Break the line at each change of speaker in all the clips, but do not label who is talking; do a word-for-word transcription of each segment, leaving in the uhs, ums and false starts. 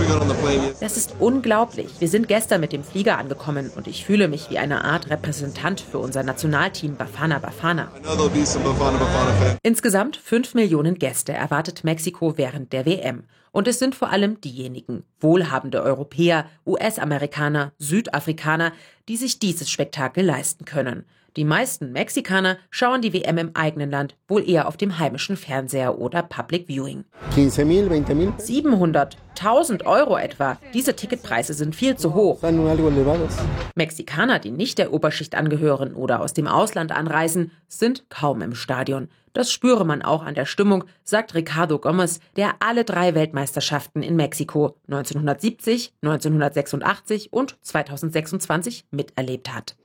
Das ist unglaublich. Wir sind gestern mit dem Flieger angekommen und ich fühle mich wie eine Art Repräsentant für unser Nationalteam Bafana Bafana. Insgesamt fünf Millionen Gäste erwartet Mexiko während der W M. Und es sind vor allem diejenigen, wohlhabende Europäer, U S-Amerikaner, Südafrikaner, die sich dieses Spektakel leisten können. Die meisten Mexikaner schauen die W M im eigenen Land wohl eher auf dem heimischen Fernseher oder Public Viewing. siebenhundert, tausend Euro etwa. Diese Ticketpreise sind viel zu hoch. Mexikaner, die nicht der Oberschicht angehören oder aus dem Ausland anreisen, sind kaum im Stadion. Das spüre man auch an der Stimmung, sagt Ricardo Gomez, der alle drei Weltmeisterschaften in Mexiko neunzehnhundertsiebzig, neunzehnhundertsechsundachtzig und zweitausendsechsundzwanzig miterlebt hat.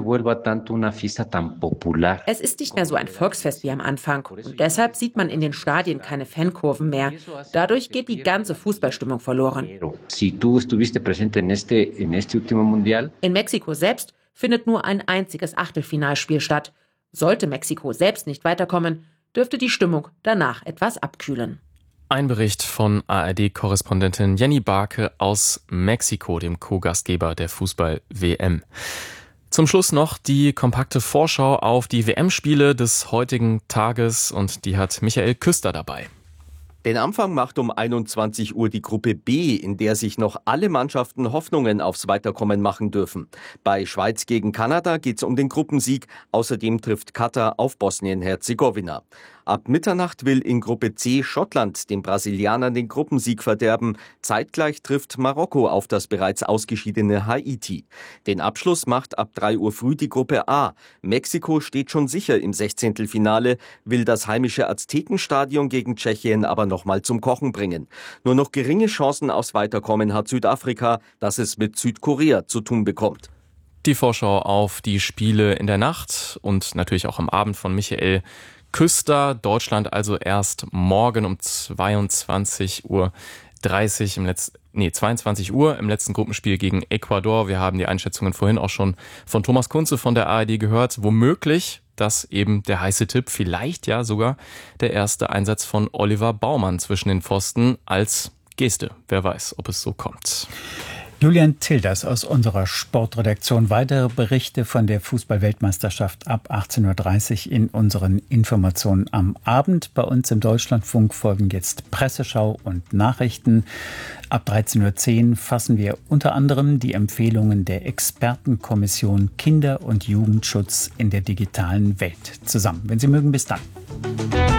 Es ist nicht mehr so ein Volksfest wie am Anfang und deshalb sieht man in den Stadien keine Fankurven mehr. Dadurch geht die ganze Fußballstimmung verloren. In Mexiko selbst findet nur ein einziges Achtelfinalspiel statt. Sollte Mexiko selbst nicht weiterkommen, dürfte die Stimmung danach etwas abkühlen.
Ein Bericht von A R D-Korrespondentin Jenny Barke aus Mexiko, dem Co-Gastgeber der Fußball-W M. Zum Schluss noch die kompakte Vorschau auf die W M-Spiele des heutigen Tages und die hat Michael Küster dabei.
Den Anfang macht um einundzwanzig Uhr die Gruppe B, in der sich noch alle Mannschaften Hoffnungen aufs Weiterkommen machen dürfen. Bei Schweiz gegen Kanada geht es um den Gruppensieg. Außerdem trifft Katar auf Bosnien-Herzegowina. Ab Mitternacht will in Gruppe C Schottland den Brasilianern den Gruppensieg verderben. Zeitgleich trifft Marokko auf das bereits ausgeschiedene Haiti. Den Abschluss macht ab drei Uhr früh die Gruppe A. Mexiko steht schon sicher im Sechzehntelfinale, will das heimische Aztekenstadion gegen Tschechien aber noch mal zum Kochen bringen. Nur noch geringe Chancen aufs Weiterkommen hat Südafrika, das es mit Südkorea zu tun bekommt.
Die Vorschau auf die Spiele in der Nacht und natürlich auch am Abend von Michael Küster. Deutschland also erst morgen um zweiundzwanzig Uhr dreißig im letzten, nee, zweiundzwanzig Uhr im letzten Gruppenspiel gegen Ecuador. Wir haben die Einschätzungen vorhin auch schon von Thomas Kunze von der A R D gehört. Womöglich, dass eben der heiße Tipp, vielleicht ja sogar der erste Einsatz von Oliver Baumann zwischen den Pfosten als Geste. Wer weiß, ob es so kommt.
Julian Tilders aus unserer Sportredaktion. Weitere Berichte von der Fußball-Weltmeisterschaft ab achtzehn Uhr dreißig in unseren Informationen am Abend. Bei uns im Deutschlandfunk folgen jetzt Presseschau und Nachrichten. Ab dreizehn Uhr zehn fassen wir unter anderem die Empfehlungen der Expertenkommission Kinder- und Jugendschutz in der digitalen Welt zusammen. Wenn Sie mögen, bis dann.